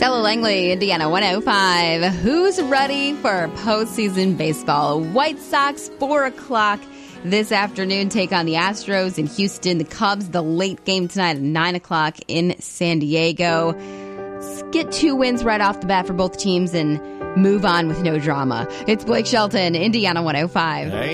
Stella Langley, Indiana 105. Who's ready for postseason baseball? White Sox, 4 o'clock this afternoon, take on the Astros in Houston. The Cubs, the late game tonight at 9 o'clock in San Diego. Let's get 2 wins right off the bat for both teams and move on with no drama. It's Blake Shelton, Indiana 105.